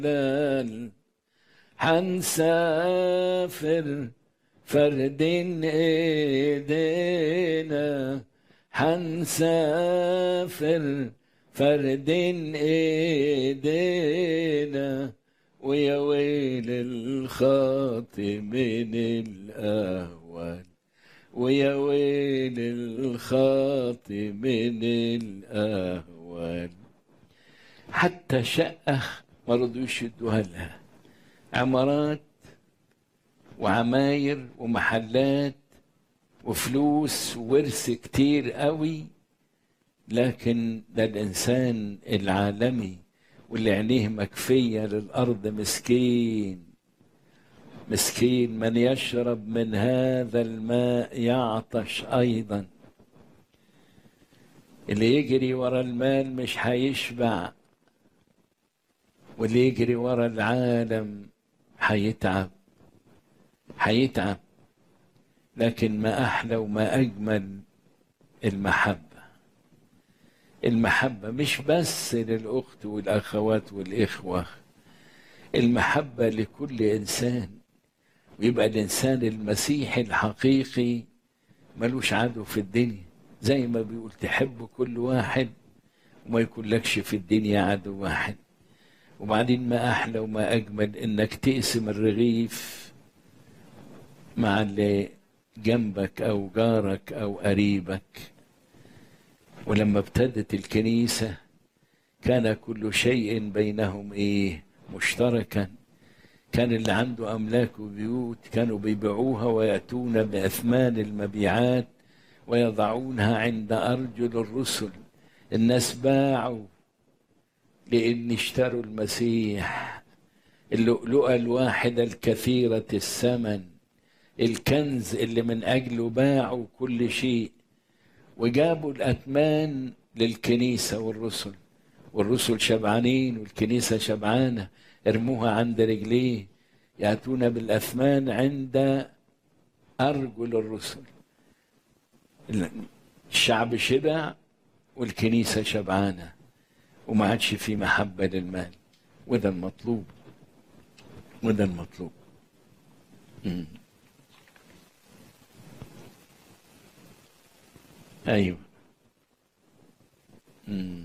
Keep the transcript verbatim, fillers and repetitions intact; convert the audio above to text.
حنسافر فردين ايدينا، حنسافر فردين ايدينا، ويا ويل الخاطي من الاهوال، ويا ويل الخاطي من الاهوال. حتى شقة ما رضوش يدوها لها، عمارات وعماير ومحلات وفلوس وورث كتير قوي، لكن ده الإنسان العالمي واللي عينيه مكفية للأرض مسكين مسكين. من يشرب من هذا الماء يعطش أيضا. اللي يجري ورا المال مش هيشبع، واللي يجري ورا العالم هيتعب هيتعب. لكن ما أحلى وما أجمل المحبة. المحبة مش بس للأخت والأخوات والإخوة، المحبة لكل إنسان. ويبقى الإنسان المسيحي الحقيقي ملوش عدو في الدنيا، زي ما بيقول تحب كل واحد وما يكون لكش في الدنيا عدو واحد. وبعدين ما أحلى وما أجمل إنك تقسم الرغيف مع اللي جنبك أو جارك أو قريبك. ولما ابتدت الكنيسة كان كل شيء بينهم إيه؟ مشتركا. كان اللي عنده أملاك وبيوت كانوا بيبيعوها ويأتون بأثمان المبيعات ويضعونها عند أرجل الرسل. الناس باعوا لأن اشتروا المسيح، اللؤلؤة الواحدة الكثيرة الثمن، الكنز اللي من أجله باعوا كل شيء، وجابوا الأثمان للكنيسة والرسل. والرسل شبعانين والكنيسة شبعانة، ارموها عند رجليه. يأتون بالأثمان عند أرجل الرسل. الشعب شبع والكنيسة شبعانة، وما عادش في محبة للمال. وده المطلوب، وده المطلوب. مم. أيوه. مم.